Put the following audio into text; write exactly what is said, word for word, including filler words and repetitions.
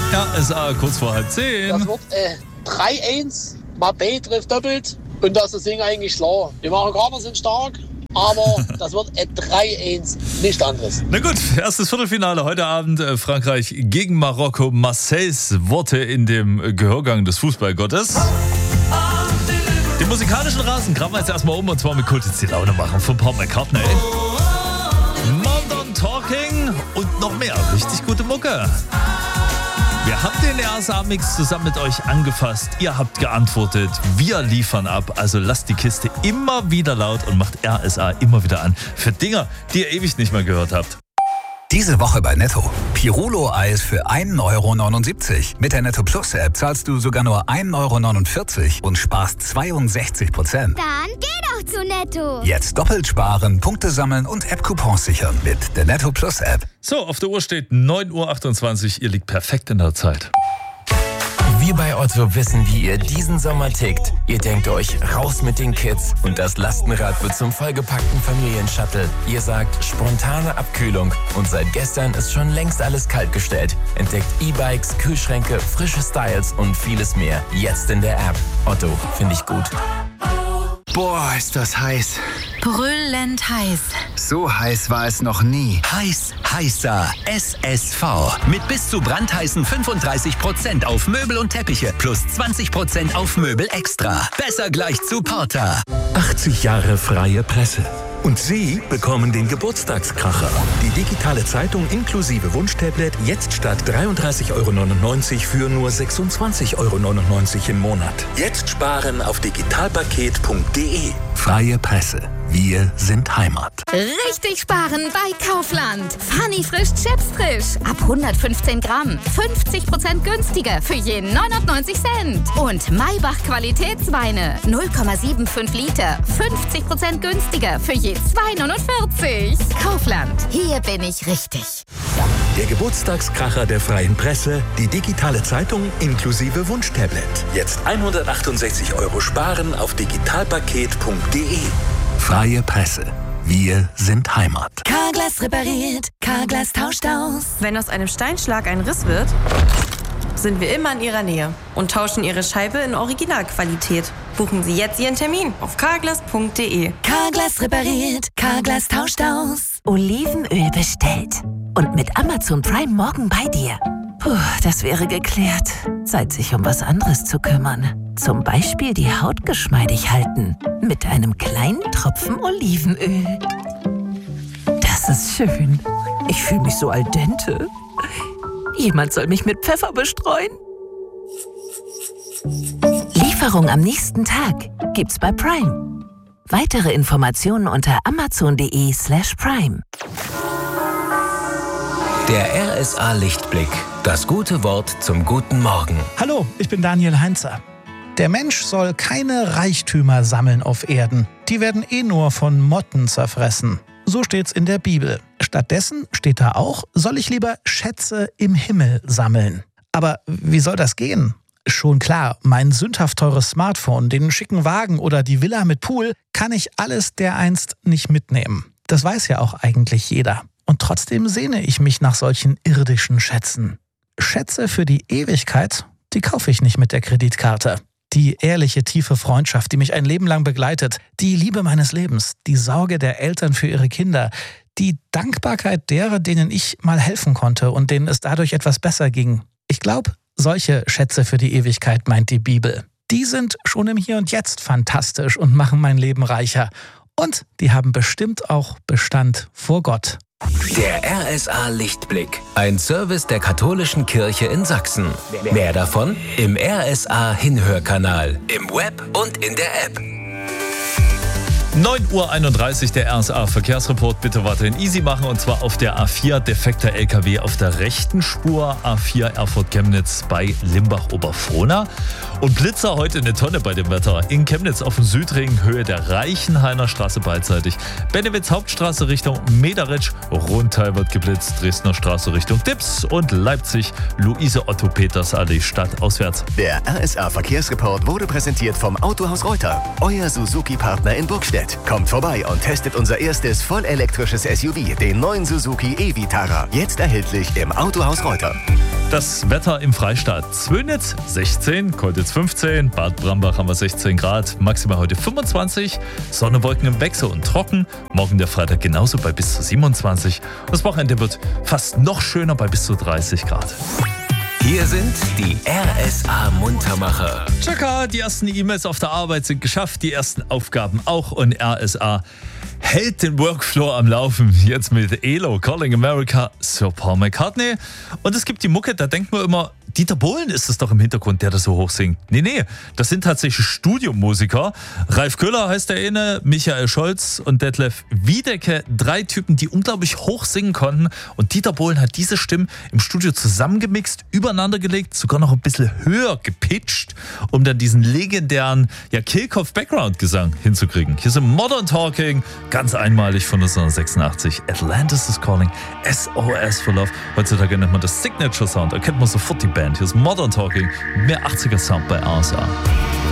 R S A kurz vor halb zehn. Das wird äh, drei eins. Mbappé trifft doppelt. Und das ist das Ding eigentlich klar. Die Marokkaner sind stark. Aber das wird ein drei eins, nichts anderes. Na gut, erstes Viertelfinale heute Abend. äh, Frankreich gegen Marokko. Marseilles Worte in dem Gehörgang des Fußballgottes. Den musikalischen Rasen graben wir jetzt erstmal um, und zwar mit Kult jetzt die Laune machen von Paul McCartney. Modern Talking und noch mehr. Richtig gute Mucke. Wir haben den R S A-Mix zusammen mit euch angefasst. Ihr habt geantwortet. Wir liefern ab. Also lasst die Kiste immer wieder laut und macht R S A immer wieder an. Für Dinger, die ihr ewig nicht mehr gehört habt. Diese Woche bei Netto. Pirulo-Eis für ein Euro neunundsiebzig. Mit der Netto Plus App zahlst du sogar nur ein Euro neunundvierzig und sparst zweiundsechzig Prozent. Dann geh doch zu Netto. Jetzt doppelt sparen, Punkte sammeln und App-Coupons sichern mit der Netto Plus App. So, auf der Uhr steht neun Uhr achtundzwanzig. Ihr liegt perfekt in der Zeit. Wir bei Otto wissen, wie ihr diesen Sommer tickt. Ihr denkt euch, raus mit den Kids und das Lastenrad wird zum vollgepackten Familienshuttle. Ihr sagt, spontane Abkühlung und seit gestern ist schon längst alles kaltgestellt. Entdeckt E-Bikes, Kühlschränke, frische Styles und vieles mehr. Jetzt in der App. Otto, finde ich gut. Boah, ist das heiß. Brüllend heiß. So heiß war es noch nie. Heiß, heißer S S V. Mit bis zu brandheißen fünfunddreißig Prozent auf Möbel und Teppiche plus zwanzig Prozent auf Möbel extra. Besser gleich zu Porter. achtzig Jahre freie Presse. Und Sie bekommen den Geburtstagskracher. Die digitale Zeitung inklusive Wunschtablet jetzt statt dreiunddreißig Euro neunundneunzig für nur sechsundzwanzig Euro neunundneunzig im Monat. Jetzt sparen auf digitalpaket punkt de. Freie Presse. Wir sind Heimat. Richtig sparen bei Kaufland. Funny frisch Chips frisch. Ab hundertfünfzehn Gramm. fünfzig Prozent günstiger für je neunundneunzig Cent. Und Maybach Qualitätsweine. null Komma fünfundsiebzig Liter. fünfzig Prozent günstiger für je zwei neunundvierzig. Kaufland. Hier bin ich richtig. Der Geburtstagskracher der freien Presse. Die digitale Zeitung inklusive Wunschtablet. Jetzt hundertachtundsechzig Euro sparen auf digitalpaket punkt de. Freie Presse. Wir sind Heimat. Carglass repariert, Carglass tauscht aus. Wenn aus einem Steinschlag ein Riss wird, sind wir immer in Ihrer Nähe und tauschen Ihre Scheibe in Originalqualität. Buchen Sie jetzt Ihren Termin auf carglass punkt de. Carglass repariert, Carglass tauscht aus. Olivenöl bestellt. Und mit Amazon Prime morgen bei dir. Puh, das wäre geklärt. Zeit, sich um was anderes zu kümmern. Zum Beispiel die Haut geschmeidig halten. Mit einem kleinen Tropfen Olivenöl. Das ist schön. Ich fühle mich so al dente. Jemand soll mich mit Pfeffer bestreuen. Lieferung am nächsten Tag gibt's bei Prime. Weitere Informationen unter amazon.de slash prime. Der R S A-Lichtblick. Das gute Wort zum guten Morgen. Hallo, ich bin Daniel Heinzer. Der Mensch soll keine Reichtümer sammeln auf Erden. Die werden eh nur von Motten zerfressen. So steht's in der Bibel. Stattdessen steht da auch, soll ich lieber Schätze im Himmel sammeln. Aber wie soll das gehen? Schon klar, mein sündhaft teures Smartphone, den schicken Wagen oder die Villa mit Pool, kann ich alles dereinst nicht mitnehmen. Das weiß ja auch eigentlich jeder. Und trotzdem sehne ich mich nach solchen irdischen Schätzen. Schätze für die Ewigkeit, die kaufe ich nicht mit der Kreditkarte. Die ehrliche, tiefe Freundschaft, die mich ein Leben lang begleitet, die Liebe meines Lebens, die Sorge der Eltern für ihre Kinder, die Dankbarkeit derer, denen ich mal helfen konnte und denen es dadurch etwas besser ging. Ich glaube, solche Schätze für die Ewigkeit meint die Bibel. Die sind schon im Hier und Jetzt fantastisch und machen mein Leben reicher. Und die haben bestimmt auch Bestand vor Gott. Der R S A-Lichtblick. Ein Service der katholischen Kirche in Sachsen. Mehr davon im R S A-Hinhörkanal, im Web und in der App. neun Uhr einunddreißig, der R S A-Verkehrsreport. Bitte weiterhin easy machen, und zwar auf der A vier. Defekter L K W auf der rechten Spur. A vier Erfurt-Chemnitz bei Limbach-Oberfrohna. Und Blitzer heute eine Tonne bei dem Wetter. In Chemnitz auf dem Südring, Höhe der Reichenhainer Straße beidseitig. Benewitz Hauptstraße Richtung Mederitsch. Rundteil wird geblitzt. Dresdner Straße Richtung Dips. Und Leipzig, Luise-Otto-Peters-Allee stadtauswärts. Der R S A-Verkehrsreport wurde präsentiert vom Autohaus Reuter. Euer Suzuki-Partner in Burgstedt. Kommt vorbei und testet unser erstes vollelektrisches S U V, den neuen Suzuki e-Vitara. Jetzt erhältlich im Autohaus Reuter. Das Wetter im Freistaat. Zwönitz sechzehn, Kolditz fünfzehn, Bad Brambach haben wir sechzehn Grad, maximal heute fünfundzwanzig, Sonne, Wolken im Wechsel und trocken. Morgen der Freitag genauso bei bis zu siebenundzwanzig. Das Wochenende wird fast noch schöner bei bis zu dreißig Grad. Hier sind die R S A-Muntermacher. Tschakka, die ersten E-Mails auf der Arbeit sind geschafft, die ersten Aufgaben auch und R S A hält den Workflow am Laufen. Jetzt mit E L O, Calling America, Sir Paul McCartney. Und es gibt die Mucke, da denkt man immer, Dieter Bohlen ist es doch im Hintergrund, der das so hoch singt. Nee, nee, das sind tatsächlich Studiomusiker. Ralf Köhler heißt der eine, Michael Scholz und Detlef Wiedecke. Drei Typen, die unglaublich hoch singen konnten. Und Dieter Bohlen hat diese Stimmen im Studio zusammengemixt, übereinander gelegt, sogar noch ein bisschen höher gepitcht, um dann diesen legendären ja, Kehlkopf-Background-Gesang hinzukriegen. Hier sind Modern Talking, ganz einmalig von neunzehnhundertsechsundachtzig. Atlantis is Calling, S O S for Love. Heutzutage nennt man das Signature Sound, da kennt man sofort die Band. Hier ist Modern Talking, mehr achtziger Sound bei R S A.